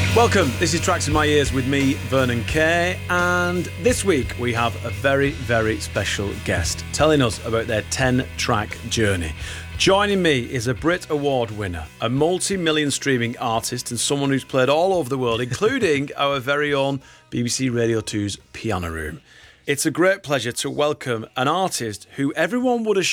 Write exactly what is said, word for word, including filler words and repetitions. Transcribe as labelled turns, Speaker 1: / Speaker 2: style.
Speaker 1: Welcome, this is Tracks in My Ears with me, Vernon Kay, and this week we have a very, very special guest telling us about their ten-track journey. Joining me is a Brit Award winner, a multi-million streaming artist and someone who's played all over the world, including our very own B B C Radio two's Piano Room. It's a great pleasure to welcome an artist who everyone would assume